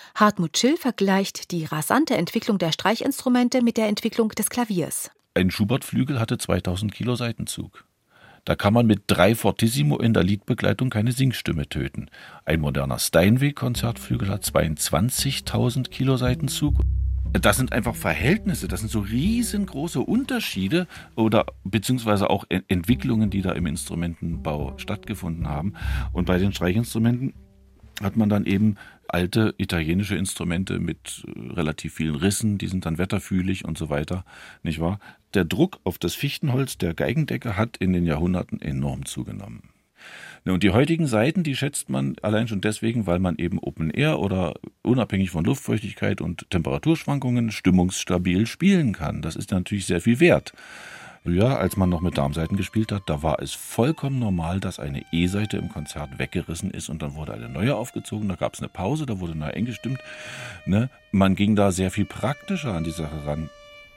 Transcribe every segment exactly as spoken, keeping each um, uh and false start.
Hartmut Schill vergleicht die rasante Entwicklung der Streichinstrumente mit der Entwicklung des Klaviers. Ein Schubert-Flügel hatte zweitausend Kilo Saitenzug. Da kann man mit drei Fortissimo in der Liedbegleitung keine Singstimme töten. Ein moderner Steinway-Konzertflügel hat zweiundzwanzigtausend Kilo Saitenzug. Das sind einfach Verhältnisse, das sind so riesengroße Unterschiede oder beziehungsweise auch Entwicklungen, die da im Instrumentenbau stattgefunden haben. Und bei den Streichinstrumenten hat man dann eben alte italienische Instrumente mit relativ vielen Rissen, die sind dann wetterfühlig und so weiter, nicht wahr? Der Druck auf das Fichtenholz der Geigendecke hat in den Jahrhunderten enorm zugenommen. Und die heutigen Saiten, die schätzt man allein schon deswegen, weil man eben Open Air oder unabhängig von Luftfeuchtigkeit und Temperaturschwankungen stimmungsstabil spielen kann. Das ist natürlich sehr viel wert. Früher, als man noch mit Darmsaiten gespielt hat, da war es vollkommen normal, dass eine E-Saite im Konzert weggerissen ist und dann wurde eine neue aufgezogen, da gab es eine Pause, da wurde neu eingestimmt. Ne? Man ging da sehr viel praktischer an die Sache ran.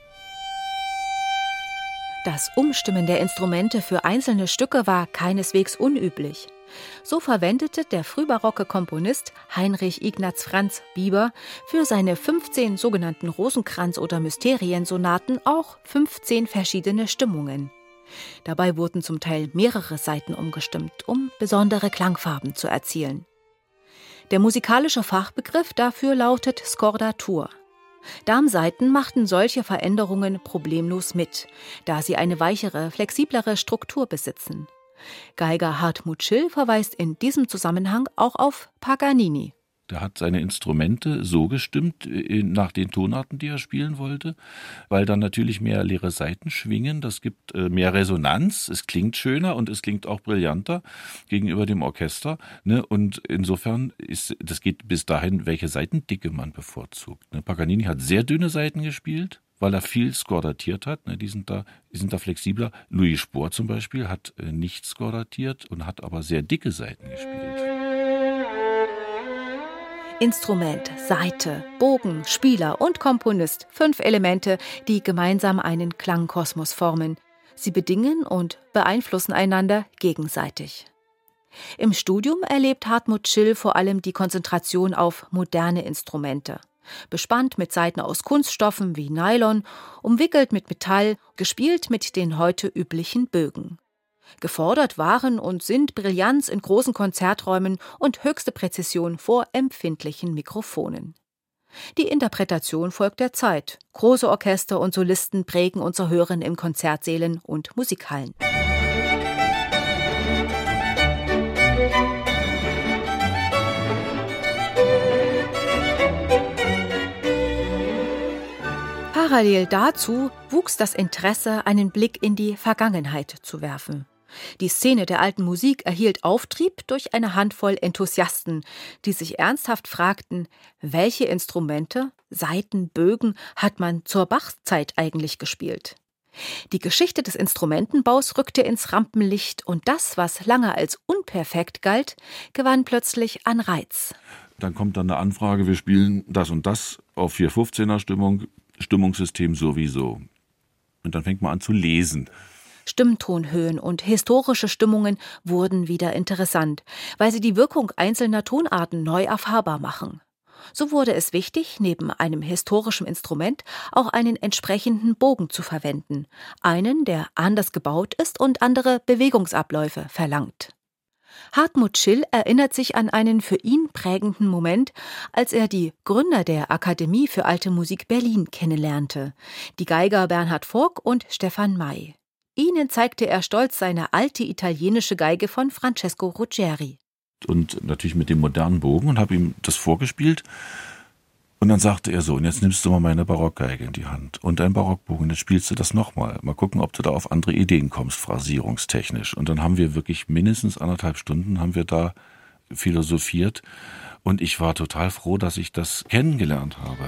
Das Umstimmen der Instrumente für einzelne Stücke war keineswegs unüblich. So verwendete der frühbarocke Komponist Heinrich Ignaz Franz Bieber für seine fünfzehn sogenannten Rosenkranz- oder Mysteriensonaten auch fünfzehn verschiedene Stimmungen. Dabei wurden zum Teil mehrere Saiten umgestimmt, um besondere Klangfarben zu erzielen. Der musikalische Fachbegriff dafür lautet Skordatur. Darmsaiten machten solche Veränderungen problemlos mit, da sie eine weichere, flexiblere Struktur besitzen. Geiger Hartmut Schill verweist in diesem Zusammenhang auch auf Paganini. Der hat seine Instrumente so gestimmt nach den Tonarten, die er spielen wollte, weil dann natürlich mehr leere Saiten schwingen, das gibt mehr Resonanz, es klingt schöner und es klingt auch brillanter gegenüber dem Orchester. Ne? Und insofern ist, das geht bis dahin, welche Saitendicke man bevorzugt. Ne? Paganini hat sehr dünne Saiten gespielt, weil er viel skordatiert hat. Ne? Die sind da, die sind da flexibler. Louis Spohr zum Beispiel hat nicht skordatiert und hat aber sehr dicke Saiten gespielt. Instrument, Saite, Bogen, Spieler und Komponist. Fünf Elemente, die gemeinsam einen Klangkosmos formen. Sie bedingen und beeinflussen einander gegenseitig. Im Studium erlebt Hartmut Schill vor allem die Konzentration auf moderne Instrumente. Bespannt mit Saiten aus Kunststoffen wie Nylon, umwickelt mit Metall, gespielt mit den heute üblichen Bögen. Gefordert waren und sind Brillanz in großen Konzerträumen und höchste Präzision vor empfindlichen Mikrofonen. Die Interpretation folgt der Zeit. Große Orchester und Solisten prägen unser Hören in Konzertsälen und Musikhallen. Parallel dazu wuchs das Interesse, einen Blick in die Vergangenheit zu werfen. Die Szene der alten Musik erhielt Auftrieb durch eine Handvoll Enthusiasten, die sich ernsthaft fragten, welche Instrumente, Saiten, Bögen hat man zur Bachzeit eigentlich gespielt? Die Geschichte des Instrumentenbaus rückte ins Rampenlicht und das, was lange als unperfekt galt, gewann plötzlich an Reiz. Dann kommt dann eine Anfrage, wir spielen das und das auf vier fünfzehner Stimmung, Stimmungssystem sowieso. Und dann fängt man an zu lesen. Stimmtonhöhen und historische Stimmungen wurden wieder interessant, weil sie die Wirkung einzelner Tonarten neu erfahrbar machen. So wurde es wichtig, neben einem historischen Instrument auch einen entsprechenden Bogen zu verwenden, einen, der anders gebaut ist und andere Bewegungsabläufe verlangt. Hartmut Schill erinnert sich an einen für ihn prägenden Moment, als er die Gründer der Akademie für Alte Musik Berlin kennenlernte, die Geiger Bernhard Vogt und Stefan May. Ihnen zeigte er stolz seine alte italienische Geige von Francesco Ruggeri. Und natürlich mit dem modernen Bogen und habe ihm das vorgespielt. Und dann sagte er so, und jetzt nimmst du mal meine Barockgeige in die Hand und dein Barockbogen, jetzt spielst du das nochmal. Mal gucken, ob du da auf andere Ideen kommst, phrasierungstechnisch. Und dann haben wir wirklich mindestens anderthalb Stunden haben wir da philosophiert. Und ich war total froh, dass ich das kennengelernt habe.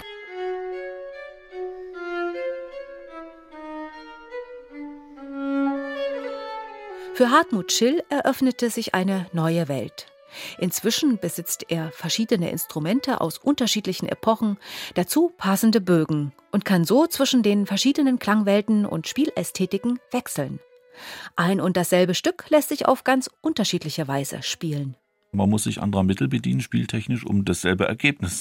Für Hartmut Schill eröffnete sich eine neue Welt. Inzwischen besitzt er verschiedene Instrumente aus unterschiedlichen Epochen, dazu passende Bögen und kann so zwischen den verschiedenen Klangwelten und Spielästhetiken wechseln. Ein und dasselbe Stück lässt sich auf ganz unterschiedliche Weise spielen. Man muss sich anderer Mittel bedienen, spieltechnisch, um dasselbe Ergebnis